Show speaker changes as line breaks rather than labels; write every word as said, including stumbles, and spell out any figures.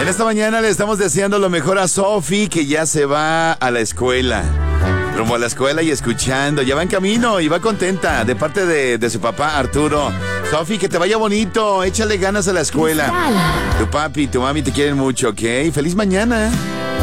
En esta mañana le estamos deseando lo mejor a Sofi, que ya se va a la escuela. Rumbo a la escuela y escuchando. Ya va en camino y va contenta de parte de, de su papá Arturo. Sofi, que te vaya bonito. Échale ganas a la escuela. Tu papi y tu mami te quieren mucho, ¿ok? ¡Feliz mañana!